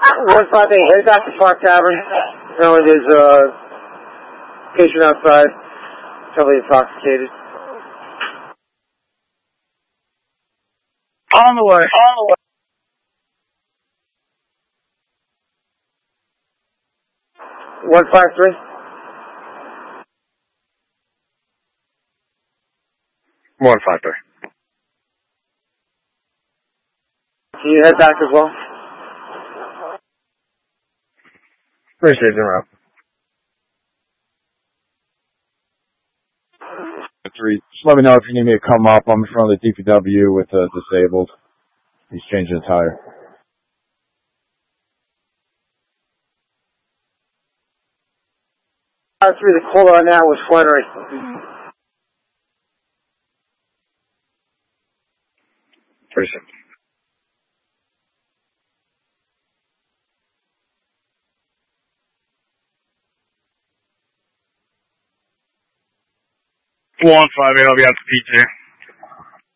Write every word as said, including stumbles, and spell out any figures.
One five eight, head back to Park Tavern. Apparently there's a patient outside, heavily intoxicated. On the way. On the way. One five three. One five three. Can you head back as well? Appreciate it, Rob. Three. Just let me know if you need me to come up. I'm in front of the D P W with the disabled. He's changing the tire. Five three. The caller on that was Flannery. Appreciate it. One five eight, I'll be out to P two.